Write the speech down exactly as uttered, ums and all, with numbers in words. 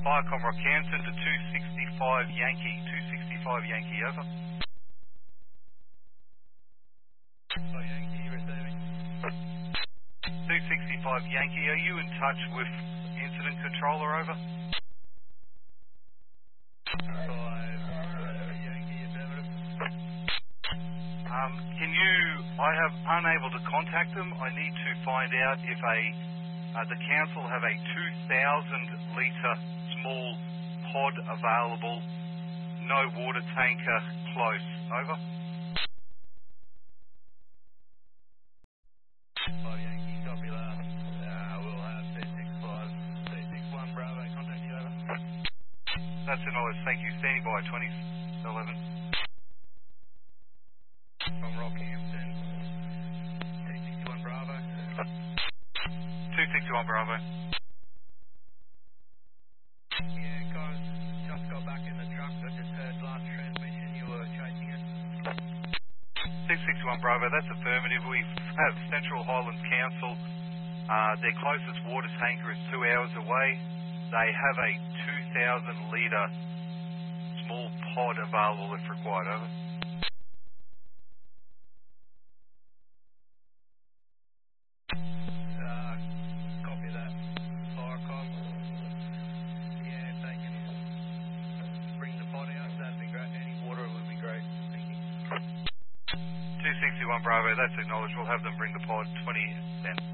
Fire Comrock Canton to two sixty-five Yankee. two sixty-five Yankee, over. Oh, Yankee, receiving. two sixty-five Yankee, are you in touch with incident controller, over? Five, uh, Yankee, affirmative. Um, can you, I have unable to contact them. I need to find out if a, uh, the council have a two thousand litre small pod available, no water tanker close, over. Five, Yankee, copy that. Uh, we'll have C six five, C six one, Bravo, contact you, over. That's the knowledge, thank you. Standing by, twenty eleven. From Rockhampton, C sixty-one, Bravo. two sixty-one Bravo. Yeah, guys, just got back in the truck. I just heard last transmission. You were chasing it. six sixty-one Bravo, that's affirmative. We have Central Highlands Council. Uh, their closest water tanker is two hours away. They have a two thousand litre small pod available if required, over. Uh, copy that. Firecom. Yeah, if they can bring the pod out, that'd be great. Any water would be great. Thank you. two sixty-one Bravo, that's acknowledged. We'll have them bring the pod twenty ten.